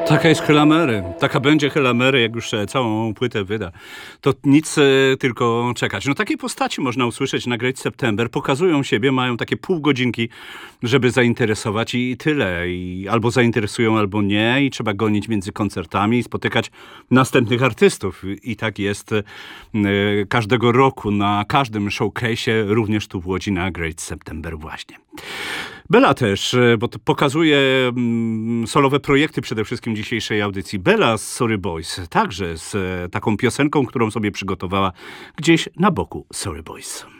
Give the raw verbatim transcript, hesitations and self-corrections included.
Taka jest Hylamery. Taka będzie Hylamery, jak już e, całą płytę wyda. To nic, e, tylko czekać. No takiej postaci można usłyszeć na Great September. Pokazują siebie, mają takie pół godzinki, żeby zainteresować i tyle. I albo zainteresują, albo nie. I trzeba gonić między koncertami i spotykać następnych artystów. I tak jest e, każdego roku na każdym showcase'ie, również tu w Łodzi na Great September właśnie. Bela też, bo to pokazuje mm, solowe projekty przede wszystkim dzisiejszej audycji. Bela z Sorry Boys, także z e, taką piosenką, którą sobie przygotowała gdzieś na boku Sorry Boys.